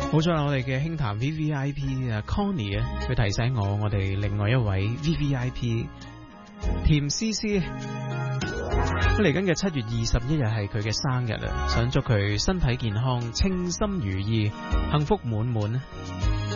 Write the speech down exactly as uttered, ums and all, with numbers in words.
冇錯啦，我哋嘅輕談 V V I P 啊 Connie 啊，佢提醒我，我哋另外一位 V V I P 甜絲絲，佢嚟緊嘅七月二十一日係佢嘅生日啊，想祝佢身體健康、稱心如意、幸福滿滿啊！